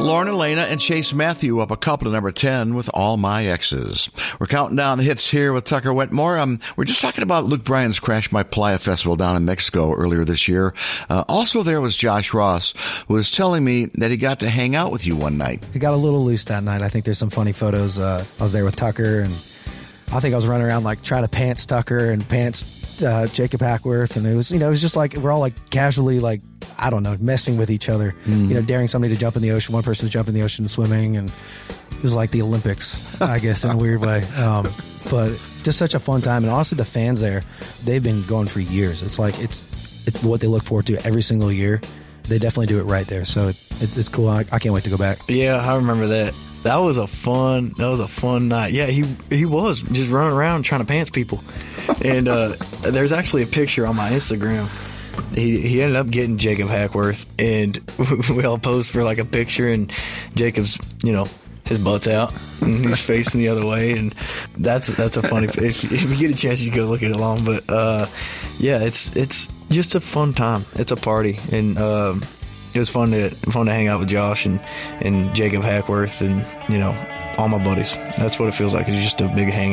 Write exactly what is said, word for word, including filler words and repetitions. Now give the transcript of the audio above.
Lauren Elena and Chase Matthew up a couple to number ten with All My Exes. We're counting down the hits here with Tucker Wetmore. Um, we're just talking about Luke Bryan's Crash My Playa Festival down in Mexico earlier this year. Uh, also there was Josh Ross, who was telling me that he got to hang out with you one night. It got a little loose that night. I think there's some funny photos. Uh, I was there with Tucker, and I think I was running around like trying to pants Tucker and pants uh, Jacob Hackworth, and it was, you know, it was just like we're all like casually like, I don't know, messing with each other, mm. you know, daring somebody to jump in the ocean, one person to jump in the ocean swimming, and it was like the Olympics, I guess, in a weird way. Um, but just such a fun time, and honestly, the fans there, they've been going for years. It's like it's it's what they look forward to every single year. They definitely do it right there, so it, it, it's cool. I, I can't wait to go back. Yeah, I remember that. That was a fun. That was a fun night. Yeah, he he was just running around trying to pants people, and uh, there's actually a picture on my Instagram. He he ended up getting Jacob Hackworth, and we all posed for like a picture, and Jacob's, you know, his butt's out and he's facing the other way, and that's that's a funny. If, if you get a chance, you go look at it along. But uh, yeah, it's it's just a fun time. It's a party, and um, it was fun to fun to hang out with Josh and and Jacob Hackworth, and you know, all my buddies. That's what it feels like. It's just a big hang.